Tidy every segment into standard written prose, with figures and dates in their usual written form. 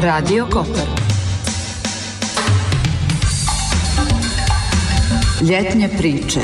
Radio Kotor. Ljetne priče.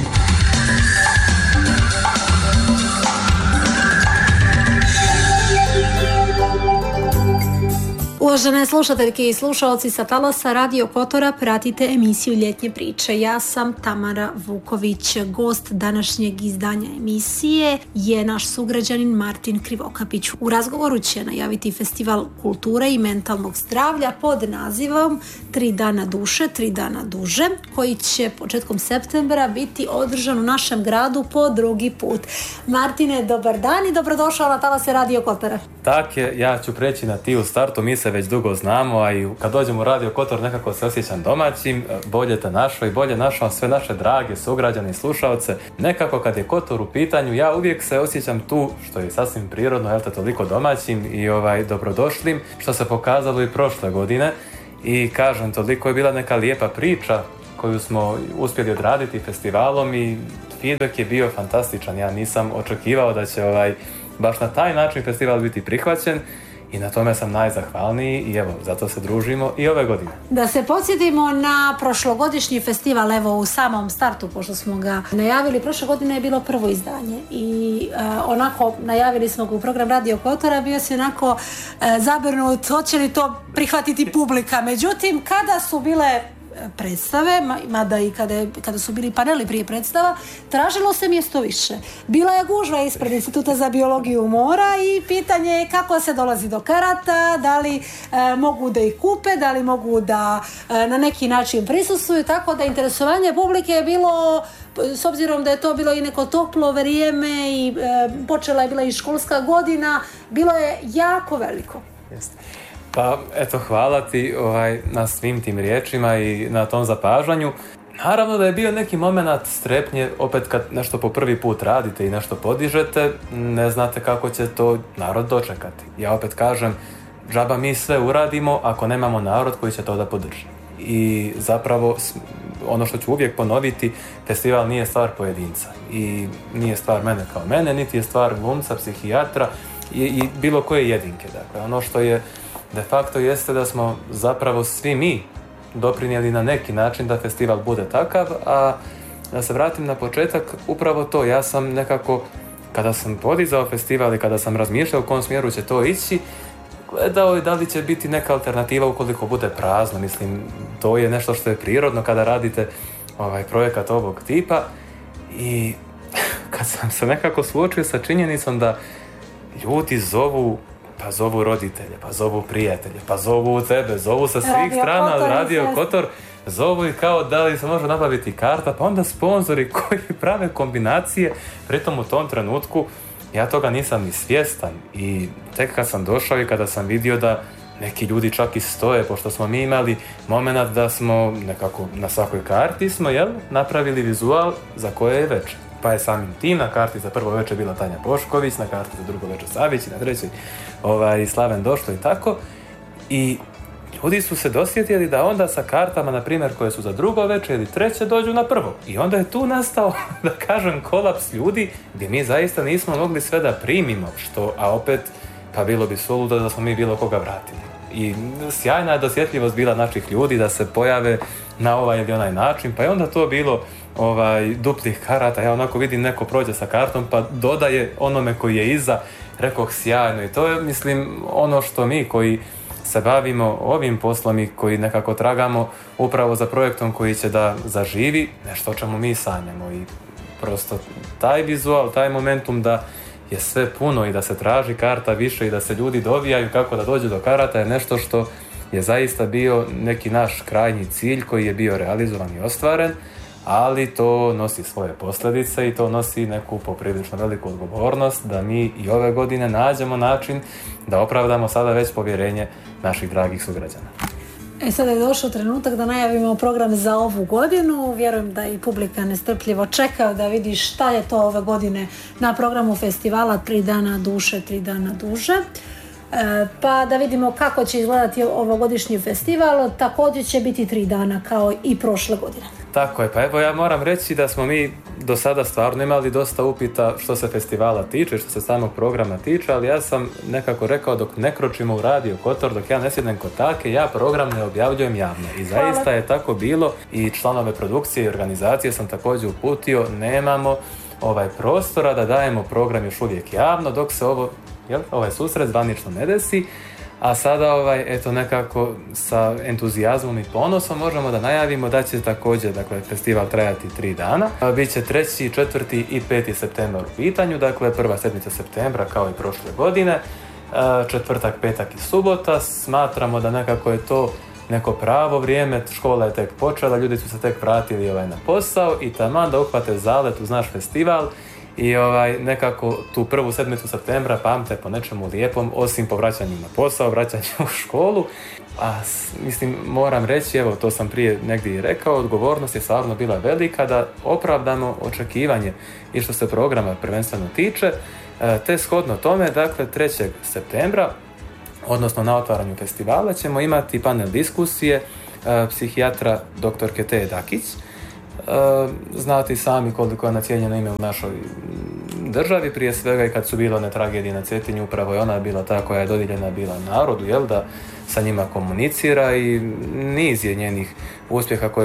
Uvažene slušateljke i slušalci sa talasa Radio Kotora, pratite emisiju Ljetnje priče. Ja sam Tamara Vuković. Gost današnjeg izdanja emisije je naš sugrađanin Martin Krivokapić. U razgovoru će najaviti festival kulture i mentalnog zdravlja pod nazivom 3 dana duše, 3 dana duže, koji će početkom septembra biti održan u našem gradu po drugi put. Martine, dobar dan i dobrodošao na talase Radio Kotora. Tak je, ja ću preći na ti u startu, mi se već dugo znamo, a i kad dođem u Radio Kotor nekako se osjećam domaćim, bolje te našao i bolje našao sve naše drage sugrađane i slušalce. Nekako kad je Kotor u pitanju, ja uvijek se osjećam tu, što je sasvim prirodno, jel te, toliko domaćim i dobrodošlim, što se pokazalo i prošle godine. I kažem, toliko je bila neka lijepa priča koju smo uspjeli odraditi festivalom i feedback je bio fantastičan. Ja nisam očekivao da će baš na taj način festival biti prihvaćen i na tome sam najzahvalniji i evo, zato se družimo i ove godine. Da se podsjetimo na prošlogodišnji festival, evo u samom startu, pošto smo ga najavili, prošle godine je bilo prvo izdanje i onako najavili smo ga u program Radio Kotora, bio se onako zabrinut, hoće li to prihvatiti publika. Međutim, kada su bile predstave, mada i kada su bili paneli prije predstava, tražilo se mjesto više. Bila je gužva ispred Instituta za biologiju mora i pitanje je kako se dolazi do karata, da li mogu da ih kupe, da li mogu da na neki način prisustvuju, tako da interesovanje publike je bilo, s obzirom da je to bilo i neko toplo vrijeme i počela je bila i školska godina, bilo je jako veliko. Jeste. Pa eto, hvala ti na svim tim riječima i na tom zapažanju. Naravno da je bio neki moment strepnje, opet kad nešto po prvi put radite i nešto podižete, ne znate kako će to narod dočekati. Ja opet kažem, džaba mi sve uradimo ako nemamo narod koji će to da podrži. I zapravo, ono što ću uvijek ponoviti, festival nije stvar pojedinca i nije stvar mene kao mene, niti je stvar glumca, psihijatra i bilo koje jedinke. Dakle, ono što je de facto jeste da smo zapravo svi mi doprinijeli na neki način da festival bude takav, a da se vratim na početak, upravo to, ja sam nekako, kada sam podizao festival i kada sam razmišljao u kom smjeru će to ići, gledao i da li će biti neka alternativa ukoliko bude prazno. Mislim, to je nešto što je prirodno kada radite projekat ovog tipa i kad sam se nekako suočio sa činjenicom da ljudi zovu roditelje, pa zovu prijatelje, pa zovu tebe, zovu sa svih strana od Radio Kotor, zovu i kao da li se može nabaviti karta, pa onda sponzori koji prave kombinacije, pritom u tom trenutku ja toga nisam ni svjestan i tek kad sam došao i kada sam vidio da neki ljudi čak i stoje, pošto smo mi imali moment da smo nekako na svakoj karti smo napravili vizual za koje je večer. Pa je samim tim na karti za prvo večer bila Tanja Bošković, na karti za drugo večer Savić i na trećoj Slaven Došlo i tako. I ljudi su se dosjetili da onda sa kartama, na primjer, koje su za drugo večer ili treće, dođu na prvo. I onda je tu nastao, da kažem, kolaps ljudi gdje mi zaista nismo mogli sve da primimo, a opet, pa bilo bi suludo da smo mi bilo koga vratili. I sjajna je dosjetljivost bila naših ljudi da se pojave na ovaj ili onaj način, pa je onda to bilo duplih karata. Ja onako vidim neko prođe sa kartom pa dodaje onome koji je iza, rekoh sjajno. I to je, mislim, ono što mi koji se bavimo ovim poslom i koji nekako tragamo upravo za projektom koji će da zaživi nešto o čemu mi sanjamo. I prosto taj vizual, taj momentum da je sve puno i da se traži karta više i da se ljudi dovijaju kako da dođu do karata je nešto što je zaista bio neki naš krajnji cilj koji je bio realizovan i ostvaren, ali to nosi svoje posljedice i to nosi neku poprilično veliku odgovornost da mi i ove godine nađemo način da opravdamo sada već povjerenje naših dragih sugrađana. Sada je došao trenutak da najavimo program za ovu godinu. Vjerujem da i publika nestrpljivo čeka da vidi šta je to ove godine na programu festivala 3 dana duše, 3 dana duže. pa da vidimo kako će izgledati ovogodišnji festival. Također će biti 3 dana kao i prošle godine. Tako je, pa evo ja moram reći da smo mi do sada stvarno imali dosta upita što se festivala tiče, što se samog programa tiče, ali ja sam nekako rekao dok ne kročimo u Radio Kotor, dok ja ne sjednem kod Take, ja program ne objavljujem javno. I zaista je tako bilo i članove produkcije i organizacije sam također uputio, nemamo prostora da dajemo program još uvijek javno dok se ovaj susret zvanično ne desi. A sada eto nekako sa entuzijazmom i ponosom možemo da najavimo da će također festival trajati 3 dana. Biće 3., 4. i 5. septembar u pitanju, dakle prva sedmica septembra kao i prošle godine, četvrtak, petak i subota. Smatramo da nekako je to neko pravo vrijeme, škola je tek počela, ljudi su se tek vratili na posao i taman da uhvate zalet uz naš festival i nekako tu prvu sedmicu septembra pamte po nečemu lijepom, osim po vraćanju na posao, vraćanju u školu. A mislim, moram reći, evo to sam prije negdje i rekao, odgovornost je stvarno bila velika da opravdamo očekivanje i što se programa prvenstveno tiče, te shodno tome, dakle 3. septembra, odnosno na otvaranju festivala, ćemo imati panel diskusije psihijatra dr. Teje Dakić. Znate sami koliko je nacijenjeno ime u našoj državi, prije svega i kad su bile one tragedije na Cetinju, upravo je ona bila ta koja je dodijeljena bila narodu, da sa njima komunicira i niz je njenih uspjeha koje